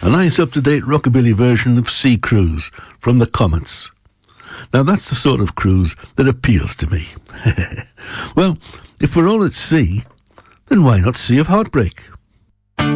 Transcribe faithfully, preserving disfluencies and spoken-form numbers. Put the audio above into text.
A nice up-to-date rockabilly version of Sea Cruise from the Comets. Now that's the sort of cruise that appeals to me. Well, if we're all at sea, then why not Sea of Heartbreak?